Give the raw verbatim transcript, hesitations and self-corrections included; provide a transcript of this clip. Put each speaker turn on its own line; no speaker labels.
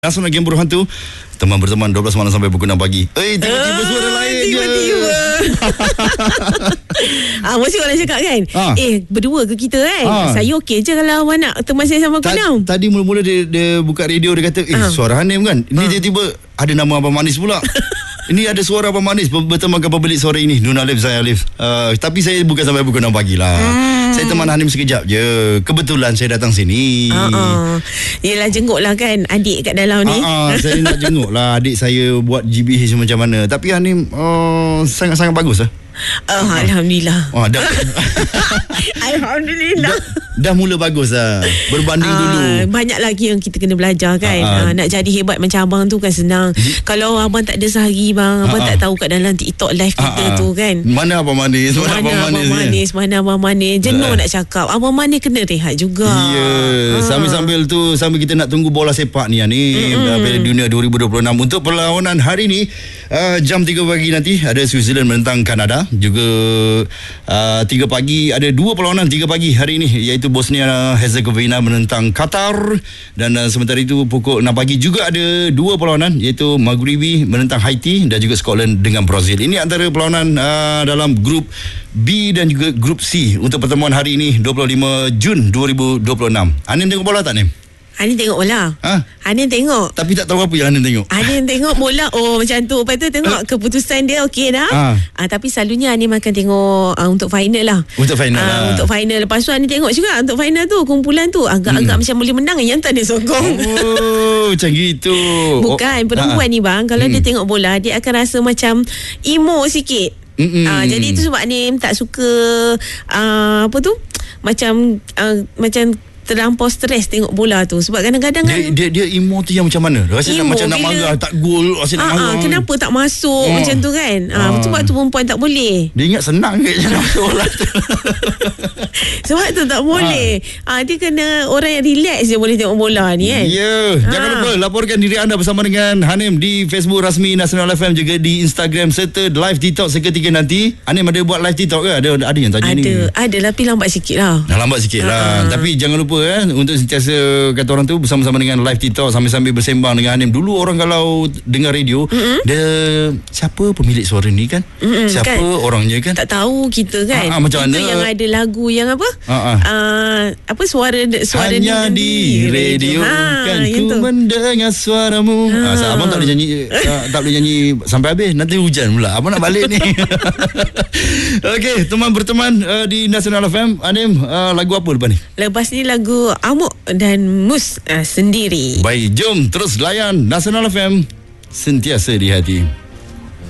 Langsung lagi yang berhantu. Teman berteman dua belas malam sampai pukul enam pagi. Eh, tiba-tiba suara uh, lain
Tiba-tiba ah, Mesti orang cakap kan ah. Eh, berdua ke kita kan ah. Saya okey je kalau awak nak teman saya sama pukul enam.
Tadi mula-mula dia, dia buka radio. Dia kata, eh ah. suara Hanim kan. Ini ah. tiba-tiba ada nama Abang Manis pula. Ini ada suara Abang Manis bertemankan pemilik suara ini, Nun Alif, saya Alif. uh, Tapi saya bukan sampai pukul enam pagi lah. hmm. Saya teman Hanim sekejap je. Kebetulan saya datang sini.
uh-uh. Yelah, jenguk lah kan adik kat dalam ni.
uh-uh. Saya nak jenguk lah adik saya buat G B H macam mana. Tapi Hanim uh, sangat-sangat bagus lah.
Oh, Alhamdulillah.
Oh, dah.
Alhamdulillah.
Dah, dah mula bagus lah berbanding uh, dulu.
Banyak lagi yang kita kena belajar kan. uh, uh, Nak jadi hebat macam abang tu kan senang. hmm. Kalau abang tak ada sehari bang, abang uh, tak tahu kat dalam TikTok live kita uh, uh. tu kan.
Mana Abang Manis, Mana,
mana
Abang Manis,
abang manis ya? Mana Abang Manis. Jenuh uh. nak cakap. Abang Manis kena rehat juga.
Ya yeah. uh. Sambil-sambil tu, sambil kita nak tunggu bola sepak ni ni mm-hmm. Piala Dunia dua ribu dua puluh enam. Untuk perlawanan hari ni uh, jam tiga pagi nanti ada Switzerland menentang Kanada. Juga uh, tiga pagi ada dua perlawanan tiga pagi hari ini, iaitu Bosnia Herzegovina menentang Qatar. Dan uh, sementara itu pukul enam pagi juga ada dua perlawanan, iaitu Maghribi menentang Haiti dan juga Scotland dengan Brazil. Ini antara perlawanan uh, dalam grup B dan juga grup C untuk pertemuan hari ini dua puluh lima Jun dua ribu dua puluh enam. Hanim tengok bola tak, Nim?
Hanim tengok bola.
Ha?
Hanim tengok.
Tapi tak tahu apa yang Hanim tengok.
Hanim tengok bola. Oh, macam tu. Lepas tu tengok keputusan dia okey dah. Ha. Ha, tapi selalunya Hanim akan tengok uh, untuk final lah.
Untuk final ha, lah.
Untuk final. Lepas tu Hanim tengok juga untuk final tu. Kumpulan tu. Agak-agak hmm. macam boleh menang. Yang tak dia sokong.
Oh, macam gitu.
Bukan. Perempuan ha. ni bang. Kalau hmm. dia tengok bola, dia akan rasa macam emo sikit. Uh, jadi itu sebab Hanim tak suka uh, apa tu? Macam uh, Macam terlampau stres tengok bola tu. Sebab kadang-kadang
dia,
kan
dia, dia emo tu yang macam mana? Rasa nak, macam bila, nak marah, tak gol, rasa nak marah.
Kenapa tak masuk oh. macam tu kan? Ah, sebab tu perempuan tak boleh.
Dia ingat senang ke nak masuk bola tu.
Sebab tu tak boleh. Ah. Ah, dia kena orang yang relax je boleh tengok bola ni kan.
Ya. Yeah. Jangan ah. lupa laporkan diri anda bersama dengan Hanim di Facebook rasmi Nasional F M, juga di Instagram serta live TikTok seketika nanti. Hanim ada buat live TikTok ke? Ada ada yang tanya
ada,
ni.
Ada. Ada tapi lambat sikit lah.
Dah lambat sikit lah. Ah. Tapi jangan lupa eh, untuk sentiasa kata orang tu bersama-sama dengan live TikTok sambil-sambil bersembang dengan Hanim. Dulu orang kalau dengar radio, mm-hmm. dia siapa pemilik suara ni kan? Mm-hmm, siapa kan? Orangnya kan?
Tak tahu kita kan.
Ha, ha, macam
itu
mana?
Yang ada lagu yang apa?
Ha, ha.
Uh, apa suara suara
hanya di, di radio, radio. Ha, kan ku tu. Mendengar suaramu. Ha. Ha, abang tak boleh nyanyi uh, tak boleh nyanyi sampai habis, nanti hujan pula. Abang nak balik ni. Okey, teman berteman uh, di Nasional F M. Hanim, uh, lagu apa lepas ni?
Lepas ni lagu Amok dan Mus uh, Sendiri.
Baik, jom terus layan Nasional F M, sentiasa di hati.